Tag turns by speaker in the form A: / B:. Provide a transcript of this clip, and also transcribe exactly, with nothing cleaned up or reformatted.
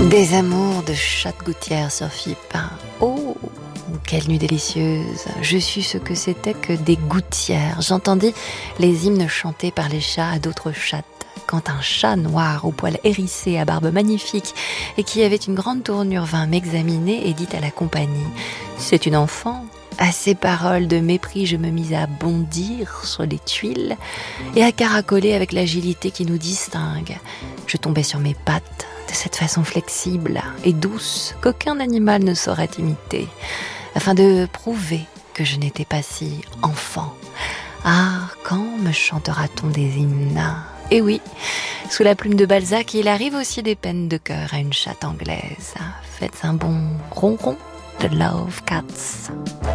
A: Des amours de chatte gouttière sur Philippin. Oh, quelle nuit délicieuse. Je sus ce que c'était que des gouttières. J'entendis les hymnes chantés par les chats à d'autres chattes. Quand un chat noir au poil hérissé, à barbe magnifique et qui avait une grande tournure vint m'examiner et dit à la compagnie « C'est une enfant ». À ces paroles de mépris, je me mis à bondir sur les tuiles et à caracoler avec l'agilité qui nous distingue. Je tombais sur mes pattes de cette façon flexible et douce qu'aucun animal ne saurait imiter, afin de prouver que je n'étais pas si enfant. Ah, quand me chantera-t-on des hymnes ? Et oui, sous la plume de Balzac, il arrive aussi des peines de cœur à une chatte anglaise. Faites un bon ronron de Love Cats.